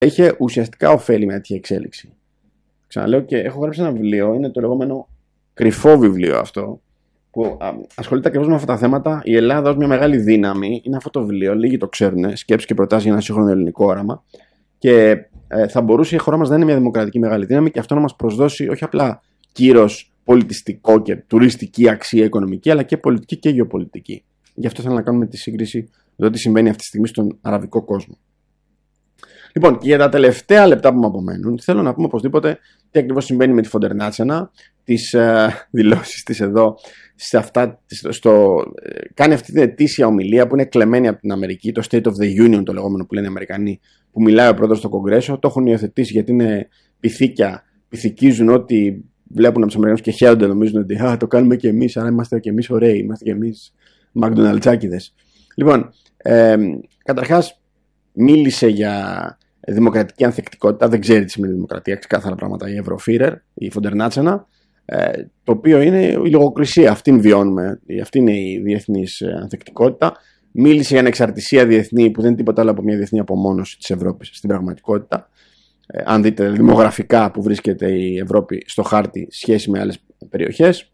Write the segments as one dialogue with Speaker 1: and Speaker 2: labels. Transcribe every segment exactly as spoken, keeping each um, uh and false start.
Speaker 1: είχε ουσιαστικά ωφέλη με τέτοια εξέλιξη. Ξαναλέω και έχω γράψει ένα βιβλίο, είναι το λεγόμενο κρυφό βιβλίο αυτό, που ασχολείται ακριβώς με αυτά τα θέματα. Η Ελλάδα ως μια μεγάλη δύναμη, είναι αυτό το βιβλίο, λίγοι το ξέρουν, σκέψεις και προτάσεις για ένα σύγχρονο ελληνικό όραμα. Και ε, θα μπορούσε η χώρα μας να είναι μια δημοκρατική μεγάλη δύναμη και αυτό να μας προσδώσει όχι απλά κύρος πολιτιστικό και τουριστική αξία οικονομική, αλλά και πολιτική και γεωπολιτική. Γι' αυτό θέλω να κάνουμε τη σύγκριση με το τι συμβαίνει αυτή τη στιγμή στον αραβικό κόσμο. Λοιπόν, και για τα τελευταία λεπτά που μου απομένουν, θέλω να πούμε οπωσδήποτε τι ακριβώς συμβαίνει με τη Φοντερ Νάτσενα, τις ε, δηλώσεις της εδώ, σε αυτά, στο, ε, κάνει αυτή την ετήσια ομιλία που είναι κλεμμένη από την Αμερική, το State of the Union το λεγόμενο που λένε οι Αμερικανοί, που μιλάει ο πρόεδρος στο Κογκρέσο, το έχουν υιοθετήσει γιατί είναι πυθίκια, πυθικίζουν ότι βλέπουν από τους Αμερικανούς και χαίρονται, νομίζουν ότι α, το κάνουμε και εμείς, άρα είμαστε και εμείς ωραίοι, είμαστε και εμείς Μακδοναλτσάκηδες. Λοιπόν, ε, καταρχάς μίλησε για δημοκρατική ανθεκτικότητα, δεν ξέρει τι σημαίνει δημοκρατία, ξεκάθαρα πράγματα η Ευρωφίρερ, η Φοντερ Νάτσενα, ε, το οποίο είναι η λογοκρισία, αυτήν βιώνουμε, αυτή είναι η διεθνής ανθεκτικότητα. Μίλησε για ανεξαρτησία διεθνή που δεν είναι τίποτα άλλο από μια διεθνή απομόνωση της Ευρώπης στην πραγματικότητα. Ε, αν δείτε δημογραφικά που βρίσκεται η Ευρώπη στο χάρτη σχέση με άλλες περιοχές.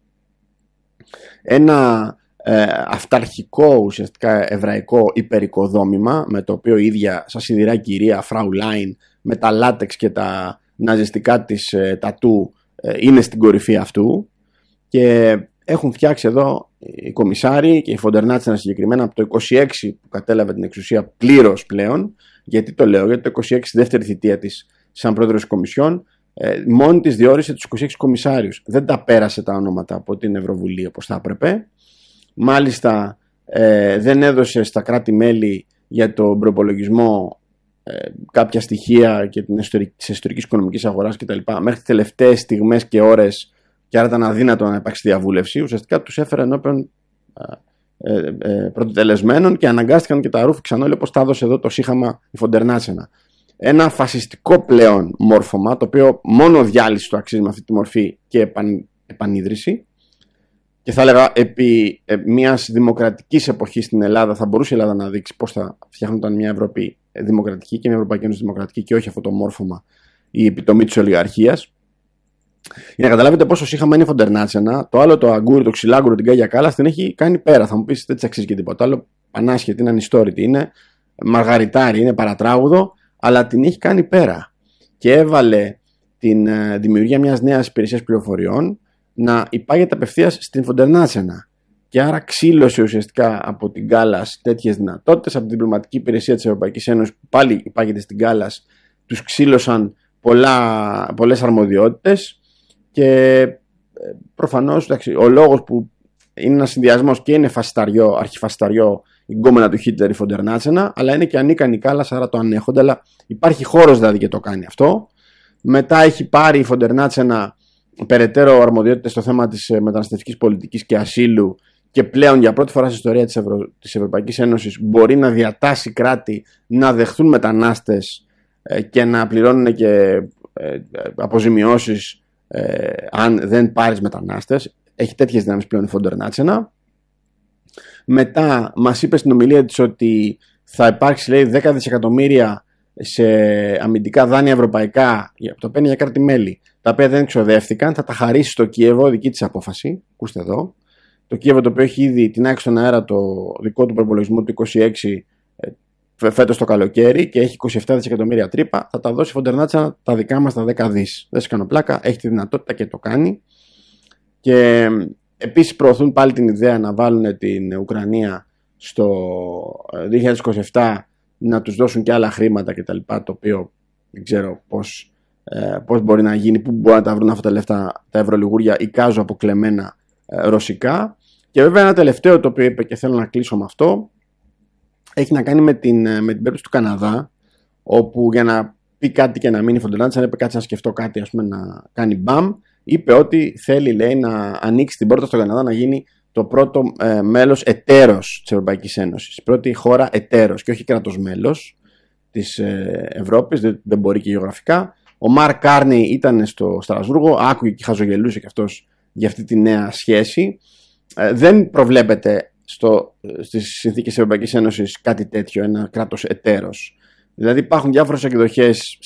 Speaker 1: Ένα ε, αυταρχικό ουσιαστικά εβραϊκό υπερικοδόμημα με το οποίο η ίδια σαν σιδηρά κυρία Φραουλάιν με τα λάτεξ και τα ναζιστικά της ε, τατού ε, είναι στην κορυφή αυτού και έχουν φτιάξει εδώ οι κομισάροι και η Φοντερ Νάτσενα συγκεκριμένα από το είκοσι έξι που κατέλαβε την εξουσία πλήρως πλέον. Γιατί το λέω, γιατί το είκοσι έξι δεύτερη θητεία της σαν πρόεδρος της Κομισιόν ε, μόνη της διόρισε τους είκοσι έξι κομισάριους. Δεν τα πέρασε τα ονόματα από την Ευρωβουλή όπως θα έπρεπε. Μάλιστα ε, δεν έδωσε στα κράτη-μέλη για τον προπολογισμό ε, κάποια στοιχεία και την ιστορική, της ιστορικής οικονομικής αγοράς κτλ. Μέχρι τις τελευταίες στιγμές και ώρες και άρα ήταν αδύνατο να υπάρξει διαβούλευση. Ουσιαστικά τους έφερε ενώπιον ε, ε, ε, πρωτοτελεσμένων και αναγκάστηκαν και τα ρούφηξαν όλοι όπως τα έδωσε εδώ το σύγχαμα η Φοντερ Νάτσενα. Ένα φασιστικό πλέον μόρφωμα, το οποίο μόνο διάλυση το αξίζει με αυτή τη μορφή και επαν, επανίδρυση. Και θα έλεγα επί ε, μιας δημοκρατικής εποχής στην Ελλάδα θα μπορούσε η Ελλάδα να δείξει πώς θα φτιάχνονταν μια Ευρώπη δημοκρατική και μια Ευρωπαϊκή Ένωση δημοκρατική και όχι αυτό το μόρφωμα η επιτομή της ολιγαρχίας. Για να καταλάβετε πόσο σύγχαμα είναι η Φοντερ Νάτσενα, το άλλο το αγκούρι, το ξυλάγκουρο, την Κάγια Κάλλας την έχει κάνει πέρα. Θα μου πεις δεν της αξίζει και τίποτα άλλο. Πανάσχετη, είναι ανιστόρητη, είναι μαργαριτάρη, είναι παρατράγουδο, αλλά την έχει κάνει πέρα. Και έβαλε την ε, δημιουργία μιας νέας υπηρεσίας πληροφοριών να υπάγεται απευθείας στην Φοντερ Νάτσενα. Και άρα ξύλωσε ουσιαστικά από την Κάλλας τέτοιες δυνατότητες, από την διπλωματική υπηρεσία της Ευρωπαϊκής Ένωσης που πάλι υπάγεται στην Κάλλας, τους ξύλωσαν πολλά, πολλές αρμοδιότητες και προφανώς εντάξει, ο λόγος που είναι ένας συνδυασμός και είναι φασισταριό, αρχιφασισταριό η γκόμενα του Χίτλερ η Φοντερ Νάτσενα, αλλά είναι και ανίκανη η Κάλλας, άρα το ανέχονται, αλλά υπάρχει χώρος δηλαδή και το κάνει αυτό. Μετά έχει πάρει η Φοντερ Νάτσενα περαιτέρω αρμοδιότητες στο θέμα της μεταναστευτικής πολιτικής και ασύλου και πλέον για πρώτη φορά στην ιστορία της, Ευρω... της Ευρωπαϊκής Ένωσης μπορεί να διατάσει κράτη να δεχθούν μετανάστες ε, και να πληρώνουν και ε, αποζημιώσεις ε, αν δεν πάρεις μετανάστες. Έχει τέτοιες δυνάμεις πλέον η Φοντερ Νάτσενα. Μετά μας είπε στην ομιλία της ότι θα υπάρξει λέει δέκα δισεκατομμύρια σε αμυντικά δάνεια ευρωπαϊκά το παίρνει για κράτη-μέλη, τα οποία δεν εξοδεύτηκαν, θα τα χαρίσει στο Κίεβο, δική της απόφαση. Ακούστε εδώ. Το Κίεβο το οποίο έχει ήδη τεινάξει στον αέρα το δικό του προπολογισμό του είκοσι έξι φέτος το καλοκαίρι και έχει είκοσι επτά δισεκατομμύρια τρύπα, θα τα δώσει η Φοντερ Νάτσενα τα δικά μας τα δέκα δις. Δεν σε κάνω πλάκα, έχει τη δυνατότητα και το κάνει. Και επίσης προωθούν πάλι την ιδέα να βάλουν την Ουκρανία στο δύο χιλιάδες είκοσι επτά να τους δώσουν και άλλα χρήματα κτλ. Το οποίο δεν ξέρω πώς, ε, πώς μπορεί να γίνει, πού μπορεί να τα βρουν αυτά τα λεφτά τα ευρωλιγούρια εικάζω αποκλεμμένα ε, ρωσικά. Και βέβαια ένα τελευταίο το οποίο είπε και θέλω να κλείσω με αυτό έχει να κάνει με την, με την περίπτωση του Καναδά, όπου για να πει κάτι και να μείνει η Φοντερ Νάτσενα είπε κάτσε να σκεφτώ κάτι, ας πούμε, να κάνει μπαμ. Είπε ότι θέλει λέει να ανοίξει την πόρτα στον Καναδά να γίνει το πρώτο ε, μέλος εταίρος της Ευρωπαϊκής Ένωσης. Η πρώτη χώρα εταίρος και όχι κράτος μέλος της ε, Ευρώπης, δεν, δεν μπορεί και γεωγραφικά. Ο Μαρκ Κάρνεϊ ήταν στο Στρασβούργο, άκουγε και χαζογελούσε και αυτός για αυτή τη νέα σχέση. Ε, δεν προβλέπεται στο, στις συνθήκες της Ευρωπαϊκής Ένωσης κάτι τέτοιο, ένα κράτος εταίρος. Δηλαδή υπάρχουν διάφορες εκδοχές